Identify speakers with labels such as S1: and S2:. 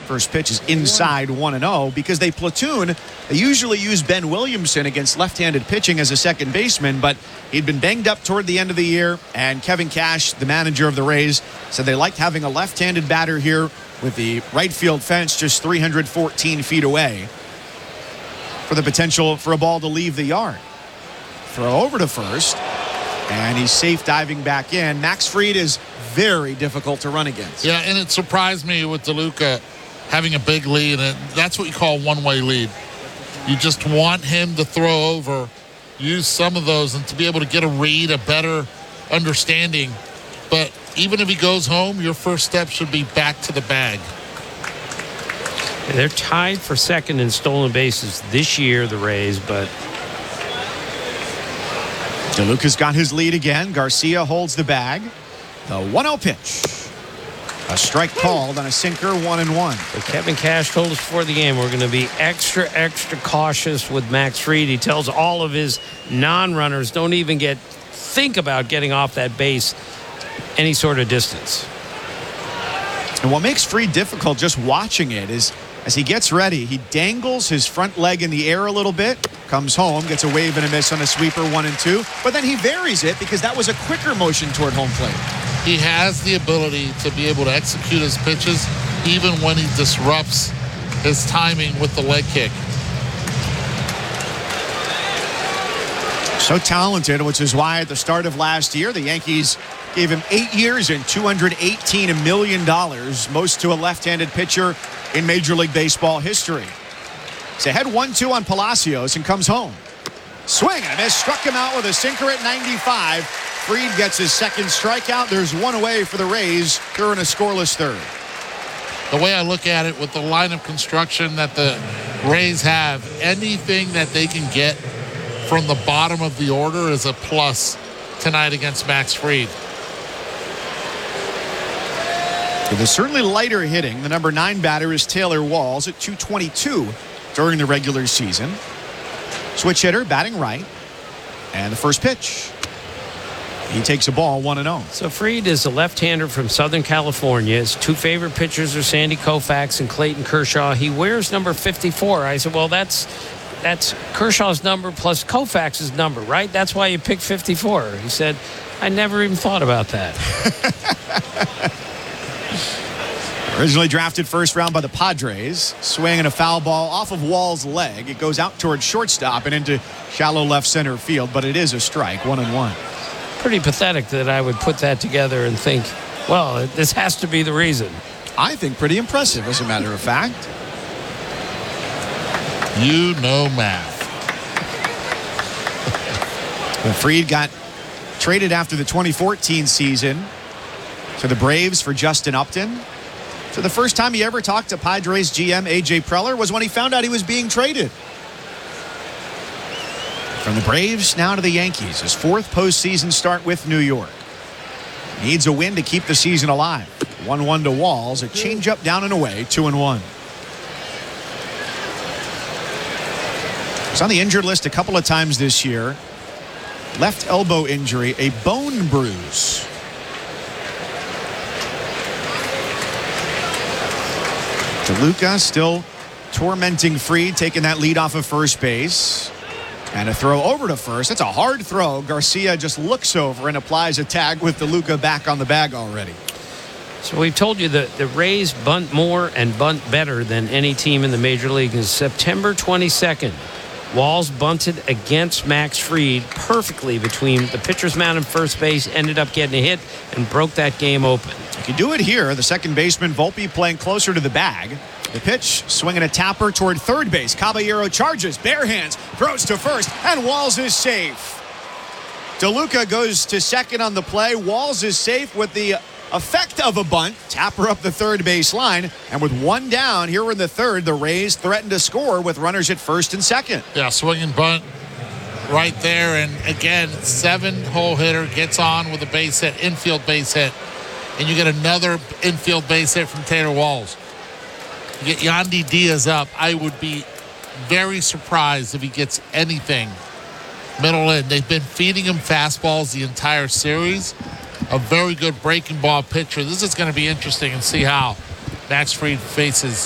S1: First pitch is inside 1-0 because they platoon. They usually use Ben Williamson against left-handed pitching as a second baseman, but he'd been banged up toward the end of the year, and Kevin Cash, the manager of the Rays, said they liked having a left-handed batter here with the right field fence just 314 feet away for the potential for a ball to leave the yard. Throw over to first, and he's safe diving back in. Max Fried is very difficult to run against.
S2: Yeah, and it surprised me with DeLuca having a big lead, and that's what you call a one-way lead. You just want him to throw over, use some of those, and to be able to get a read, a better understanding. But even if he goes home, your first step should be back to the bag.
S3: They're tied for second in stolen bases this year, the Rays, but
S1: DeLuca's got his lead again. Garcia holds the bag. The 1-0 pitch. A strike called on a sinker, 1-1.
S3: But Kevin Cash told us before the game we're going to be extra cautious with Max Fried. He tells all of his non-runners don't even think about getting off that base any sort of distance.
S1: And what makes Fried difficult just watching it is as he gets ready, he dangles his front leg in the air a little bit, comes home, gets a wave and a miss on a sweeper, 1-2, but then he varies it because that was a quicker motion toward home plate.
S2: He has the ability to be able to execute his pitches even when he disrupts his timing with the leg kick.
S1: So talented, which is why at the start of last year, the Yankees gave him 8 years and $218 million, most to a left-handed pitcher in Major League Baseball history. He's ahead 1-2 on Palacios and comes home. Swing and a miss, struck him out with a sinker at 95. Fried gets his second strikeout. There's one away for the Rays. They're in a scoreless third.
S2: The way I look at it with the line of construction that the Rays have, anything that they can get from the bottom of the order is a plus tonight against Max Fried.
S1: There's certainly lighter hitting. The number 9 batter is Taylor Walls at 222 during the regular season. Switch hitter batting right. And the first pitch. He takes a ball 1-0.
S3: So Fried is a left-hander from Southern California. His two favorite pitchers are Sandy Koufax and Clayton Kershaw. He wears number 54. I said, well, that's Kershaw's number plus Koufax's number, right? That's why you picked 54. He said, I never even thought about that.
S1: Originally drafted first round by the Padres. Swing and a foul ball off of Wall's leg. It goes out towards shortstop and into shallow left center field, but it is a strike, 1-1.
S3: Pretty pathetic that I would put that together and think, well, this has to be the reason.
S1: I think pretty impressive, as a matter of fact.
S2: You know math.
S1: Well, Fried got traded after the 2014 season to the Braves for Justin Upton. So the first time he ever talked to Padres GM A.J. Preller was when he found out he was being traded. From the Braves now to the Yankees, his 4th postseason start with New York. Needs a win to keep the season alive. 1-1 to Walls, a changeup down and away, 2-1. He's on the injured list a couple of times this year. Left elbow injury, a bone bruise. DeLuca still tormenting Fried, taking that lead off of first base. And a throw over to first. That's a hard throw. Garcia just looks over and applies a tag with DeLuca back on the bag already.
S3: So we've told you that the Rays bunt more and bunt better than any team in the Major League. In September 22nd, Walls bunted against Max Fried perfectly between the pitcher's mound and first base, ended up getting a hit and broke that game open.
S1: You can do it here. The second baseman, Volpe, playing closer to the bag. The pitch, swinging a tapper toward third base. Caballero charges, bare hands, throws to first, and Walls is safe. DeLuca goes to second on the play. Walls is safe with the effect of a bunt. Tapper up the third base line, and with one down here in the third, the Rays threaten to score with runners at first and second.
S2: Yeah, swinging bunt right there, and again, 7-hole hitter gets on with a base hit, infield base hit, and you get another infield base hit from Taylor Walls. You get Yandy Diaz up. I would be very surprised if he gets anything middle in. They've been feeding him fastballs the entire series. A very good breaking ball pitcher. This is going to be interesting and see how Max Fried faces